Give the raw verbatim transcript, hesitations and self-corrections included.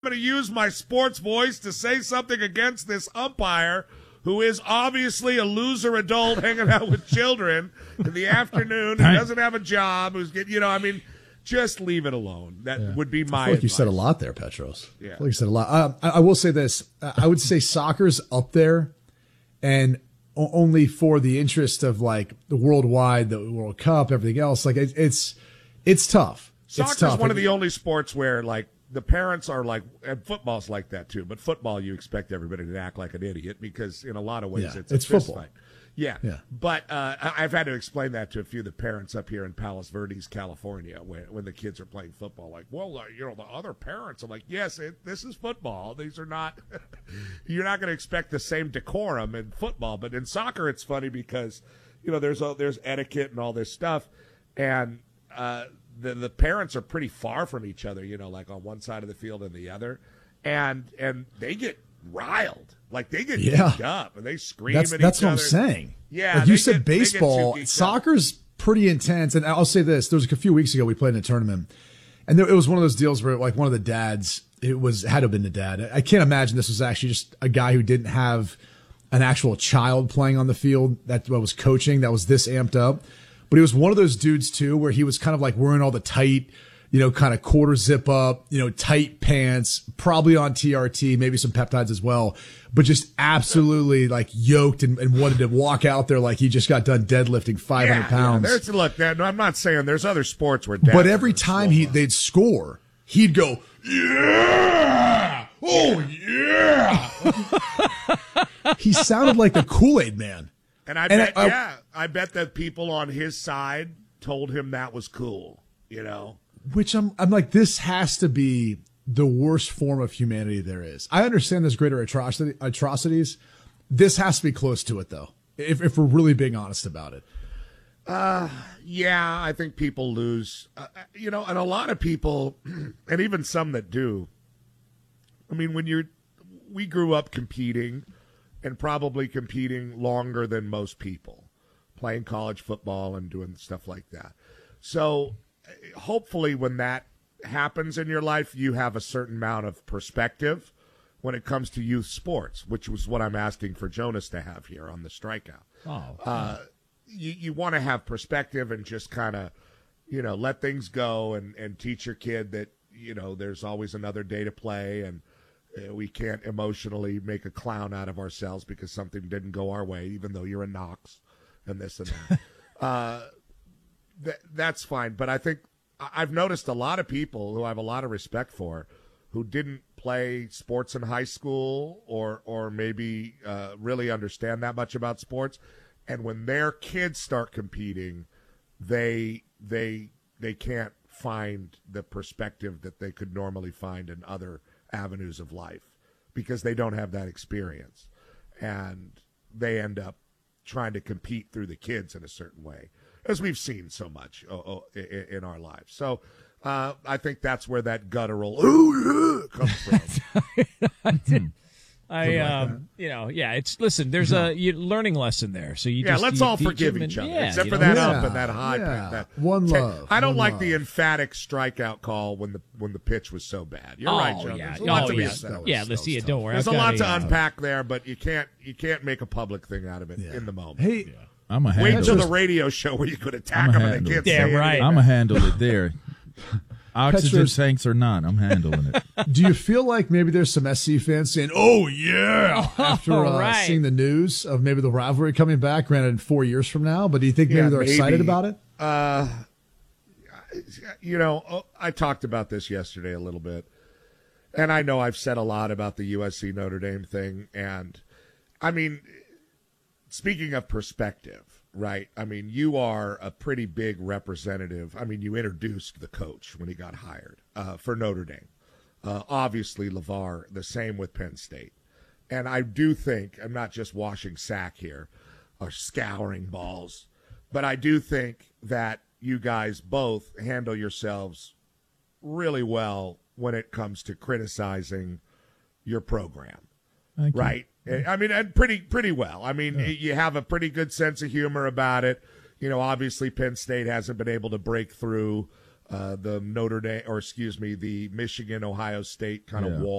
going to use my sports voice to say something against this umpire who is obviously a loser adult hanging out with children in the afternoon, who doesn't have a job, who's getting, you know, I mean, just leave it alone. That yeah. would be my I feel like advice. You said a lot there, Petros. Yeah. I feel like you said a lot. Uh, I, I will say this. I would say soccer's up there, and o- only for the interest of like the worldwide, the World Cup, everything else. Like it, it's it's tough. Soccer's it's tough. one of the only sports where like the parents are like, and football's like that too. But football, you expect everybody to act like an idiot because in a lot of ways yeah, it's it's a fist football. fight. Yeah, yeah. But uh, I've had to explain that to a few of the parents up here in Palos Verdes, California, when when the kids are playing football. Like, well, uh, you know, the other parents. I'm like, yes, it, this is football. These are not. You're not going to expect the same decorum in football, but in soccer, it's funny because you know there's a, there's etiquette and all this stuff, and uh, the the parents are pretty far from each other. You know, like on one side of the field and the other, and and they get riled. Like they get yeah. beat up and they scream that's, at that's each what other. I'm saying. Yeah, like you they said, get, baseball, soccer's pretty intense. And I'll say this: there was like a few weeks ago we played in a tournament, and there, it was one of those deals where like one of the dads, it was had to have been the dad. I can't imagine this was actually just a guy who didn't have an actual child playing on the field that was coaching that was this amped up. But he was one of those dudes too, where he was kind of like wearing all the tight, you know, kind of quarter zip up, you know, tight pants, probably on T R T, maybe some peptides as well, but just absolutely like yoked and, and wanted to walk out there like he just got done deadlifting five hundred yeah, pounds. Yeah. There's, look, no, I'm not saying there's other sports where dads but every time he they'd score, he'd go, yeah, oh yeah. He sounded like the Kool-Aid man. And I bet, and I, yeah, I bet that people on his side told him that was cool, you know? Which I'm, I'm like, this has to be the worst form of humanity there is. I understand there's greater atrocity, atrocities. This has to be close to it, though, if, if we're really being honest about it. Uh, yeah, I think people lose, uh, you know, and a lot of people, and even some that do. I mean, when you're, we grew up competing and probably competing longer than most people, playing college football and doing stuff like that. So hopefully when that happens in your life, you have a certain amount of perspective when it comes to youth sports, which was what I'm asking for Jonas to have here on the strikeout. Oh, uh, you, you want to have perspective and just kind of, you know, let things go and, and teach your kid that, you know, there's always another day to play and uh, we can't emotionally make a clown out of ourselves because something didn't go our way, even though you're a Knox and this and that. uh, th- that's fine. But I think I've noticed a lot of people who I have a lot of respect for who didn't play sports in high school or, or maybe uh, really understand that much about sports. And when their kids start competing, they they they can't find the perspective that they could normally find in other avenues of life because they don't have that experience. And they end up trying to compete through the kids in a certain way, as we've seen so much oh, oh, in, in our lives. So uh, I think that's where that guttural ooh, yeah, comes from. I, um, you know, yeah, it's, listen, there's a you, learning lesson there. So you yeah, just, let's you all forgive and, each other, yeah, except you for know, that yeah, up and that high. yeah. That, one love. I don't one like love. the emphatic strikeout call when the when the pitch was so bad. You're oh, right, Joe. Yeah. There's a lot Oh, to be yeah. said. That was- yeah, that let's was see it. tough. Don't worry. There's I've a got lot to uh, unpack there, but you can't you can't make a public thing out of it Yeah. in the moment. Hey, I'm a Wait handle until it. the radio show where you could attack I'm a them and they handle can't it. say Damn anything. right. I'm a handle it there. Oxygen Petros- tanks or not, I'm handling it. do you feel like maybe there's some S C fans saying, "Oh yeah," after uh, right. seeing the news of maybe the rivalry coming back? Granted, four years from now, but do you think maybe Yeah, they're maybe. excited about it? Uh, you know, I talked about this yesterday a little bit, and I know I've said a lot about the U S C Notre Dame thing, and I mean, speaking of perspective, right? I mean, you are a pretty big representative. I mean, you introduced the coach when he got hired uh, for Notre Dame. Uh, obviously, LeVar, the same with Penn State. And I do think, I'm not just washing sack here or scouring balls, but I do think that you guys both handle yourselves really well when it comes to criticizing your program. Thank you. Right. I mean, and pretty pretty well. I mean, Yeah. you have a pretty good sense of humor about it. You know, obviously Penn State hasn't been able to break through uh, the Notre Dame, or excuse me, the Michigan, Ohio State kind of Yeah. wall.